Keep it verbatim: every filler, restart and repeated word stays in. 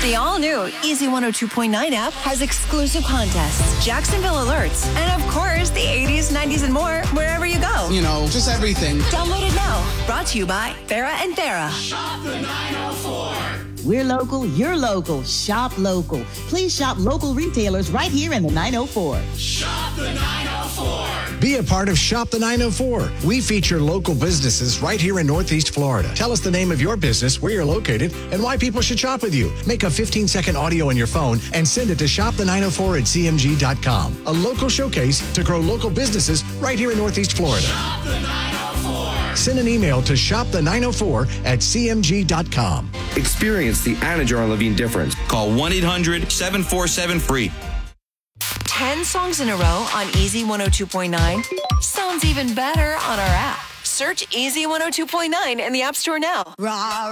The all-new Easy one oh two point nine app has exclusive contests, Jacksonville alerts, and of course, the eighties, nineties, and more wherever you go. You know, just everything. Download it now. Brought to you by Farah and Farah. Shop the nine oh four. We're local, you're local. Shop local. Please shop local retailers right here in the nine oh four. Shop the nine oh four. Be a part of Shop the nine oh four. We feature local businesses right here in Northeast Florida. Tell us the name of your business, where you're located, and why people should shop with you. Make a fifteen-second audio on your phone and send it to shop the nine oh four at c m g dot com. A local showcase to grow local businesses right here in Northeast Florida. Shop the nine oh four. Send an email to shop the nine oh four at c m g dot com. Experience the Anajar Levine difference. Call one eight hundred seven four seven free. ten songs in a row on Easy one oh two point nine sounds even better on our app. Search Easy one oh two point nine in the App Store now.